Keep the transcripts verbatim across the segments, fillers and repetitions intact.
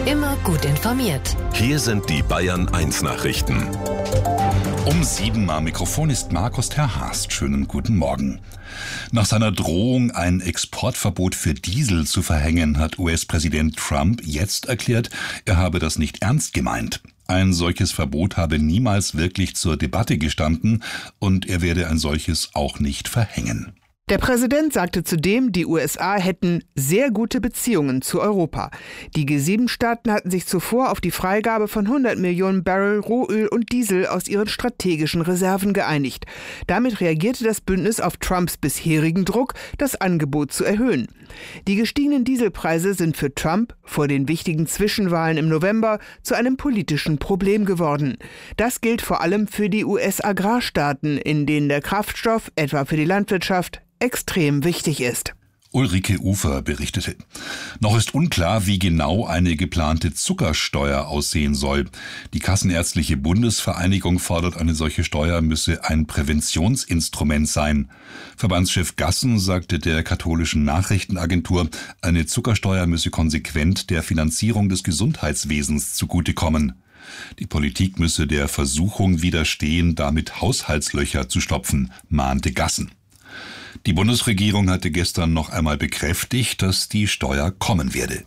Immer gut informiert. Hier sind die Bayern eins Nachrichten. Um sieben am Mikrofon ist Markus Terhast. Schönen guten Morgen. Nach seiner Drohung, ein Exportverbot für Diesel zu verhängen, hat U S-Präsident Trump jetzt erklärt, er habe das nicht ernst gemeint. Ein solches Verbot habe niemals wirklich zur Debatte gestanden und er werde ein solches auch nicht verhängen. Der Präsident sagte zudem, die U S A hätten sehr gute Beziehungen zu Europa. Die G sieben Staaten hatten sich zuvor auf die Freigabe von hundert Millionen Barrel Rohöl und Diesel aus ihren strategischen Reserven geeinigt. Damit reagierte das Bündnis auf Trumps bisherigen Druck, das Angebot zu erhöhen. Die gestiegenen Dieselpreise sind für Trump vor den wichtigen Zwischenwahlen im November zu einem politischen Problem geworden. Das gilt vor allem für die U S-Agrarstaaten, in denen der Kraftstoff, etwa für die Landwirtschaft, extrem wichtig ist. Ulrike Ufer berichtete. Noch ist unklar, wie genau eine geplante Zuckersteuer aussehen soll. Die Kassenärztliche Bundesvereinigung fordert, eine solche Steuer müsse ein Präventionsinstrument sein. Verbandschef Gassen sagte der katholischen Nachrichtenagentur, eine Zuckersteuer müsse konsequent der Finanzierung des Gesundheitswesens zugutekommen. Die Politik müsse der Versuchung widerstehen, damit Haushaltslöcher zu stopfen, mahnte Gassen. Die Bundesregierung hatte gestern noch einmal bekräftigt, dass die Steuer kommen werde.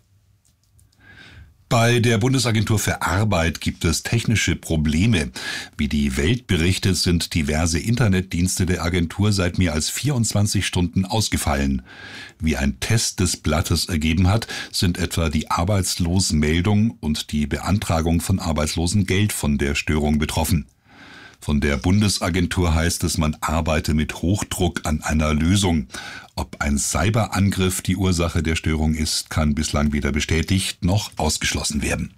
Bei der Bundesagentur für Arbeit gibt es technische Probleme. Wie die Welt berichtet, sind diverse Internetdienste der Agentur seit mehr als vierundzwanzig Stunden ausgefallen. Wie ein Test des Blattes ergeben hat, sind etwa die Arbeitslosenmeldung und die Beantragung von Arbeitslosengeld von der Störung betroffen. Von der Bundesagentur heißt es, man arbeite mit Hochdruck an einer Lösung. Ob ein Cyberangriff die Ursache der Störung ist, kann bislang weder bestätigt noch ausgeschlossen werden.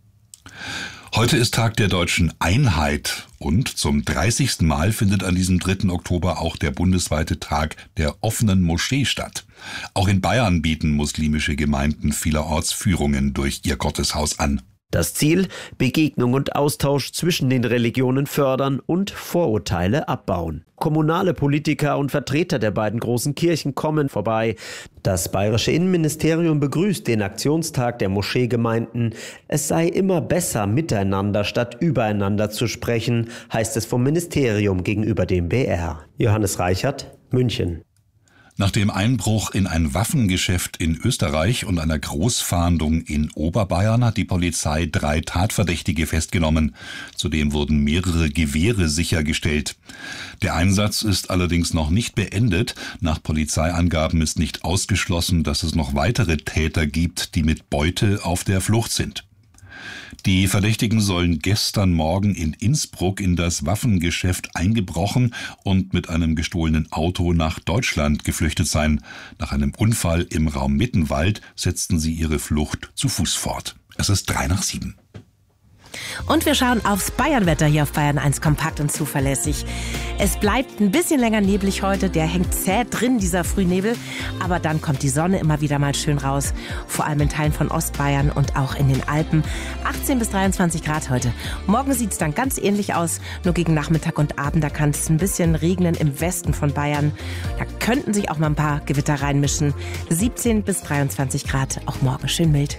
Heute ist Tag der deutschen Einheit und zum dreißigsten Mal findet an diesem dritten Oktober auch der bundesweite Tag der offenen Moschee statt. Auch in Bayern bieten muslimische Gemeinden vielerorts Führungen durch ihr Gotteshaus an. Das Ziel: Begegnung und Austausch zwischen den Religionen fördern und Vorurteile abbauen. Kommunale Politiker und Vertreter der beiden großen Kirchen kommen vorbei. Das bayerische Innenministerium begrüßt den Aktionstag der Moscheegemeinden. Es sei immer besser, miteinander statt übereinander zu sprechen, heißt es vom Ministerium gegenüber dem B R. Johannes Reichert, München. Nach dem Einbruch in ein Waffengeschäft in Österreich und einer Großfahndung in Oberbayern hat die Polizei drei Tatverdächtige festgenommen. Zudem wurden mehrere Gewehre sichergestellt. Der Einsatz ist allerdings noch nicht beendet. Nach Polizeiangaben ist nicht ausgeschlossen, dass es noch weitere Täter gibt, die mit Beute auf der Flucht sind. Die Verdächtigen sollen gestern Morgen in Innsbruck in das Waffengeschäft eingebrochen und mit einem gestohlenen Auto nach Deutschland geflüchtet sein. Nach einem Unfall im Raum Mittenwald setzten sie ihre Flucht zu Fuß fort. Es ist drei nach sieben. Und wir schauen aufs Bayernwetter hier auf Bayern eins, kompakt und zuverlässig. Es bleibt ein bisschen länger neblig heute, der hängt zäh drin, dieser Frühnebel. Aber dann kommt die Sonne immer wieder mal schön raus, vor allem in Teilen von Ostbayern und auch in den Alpen. achtzehn bis dreiundzwanzig Grad heute. Morgen sieht es dann ganz ähnlich aus, nur gegen Nachmittag und Abend, da kann es ein bisschen regnen im Westen von Bayern. Da könnten sich auch mal ein paar Gewitter reinmischen. siebzehn bis dreiundzwanzig Grad, auch morgen schön mild.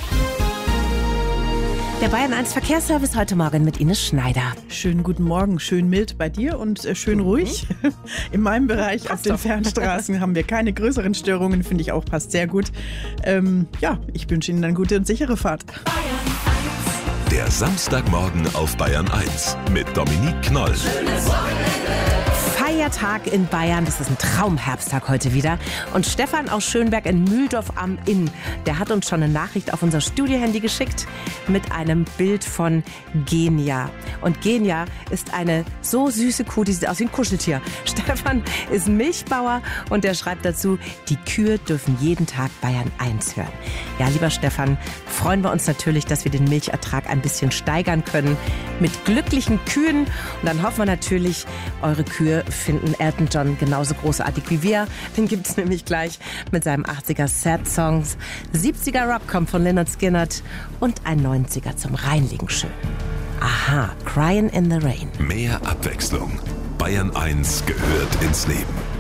Der Bayern eins Verkehrsservice heute Morgen mit Ines Schneider. Schönen guten Morgen, schön mild bei dir und äh, schön ruhig. In meinem Bereich passt auf den doch. Fernstraßen haben wir keine größeren Störungen, finde ich auch, passt sehr gut. Ähm, ja, ich wünsche Ihnen eine gute und sichere Fahrt. Der Samstagmorgen auf Bayern eins mit Dominique Knoll. Schönes Wochenende. Feiertag in Bayern, das ist ein Traumherbsttag heute wieder. Und Stefan aus Schönberg in Mühldorf am Inn, der hat uns schon eine Nachricht auf unser Studiohandy geschickt mit einem Bild von Genia. Und Genia ist eine so süße Kuh, die sieht aus wie ein Kuscheltier. Stefan ist Milchbauer und der schreibt dazu, die Kühe dürfen jeden Tag Bayern eins hören. Ja, lieber Stefan, freuen wir uns natürlich, dass wir den Milchertrag ein bisschen steigern können mit glücklichen Kühen. Und dann hoffen wir natürlich, eure Kühe finden Elton John genauso großartig wie wir. Den gibt es nämlich gleich mit seinem achtziger Sad Songs. siebziger Rock kommt von Lynyrd Skynyrd und ein neunziger zum Reinlegen schön. Aha, Crying in the Rain. Mehr Abwechslung. Bayern eins gehört ins Leben.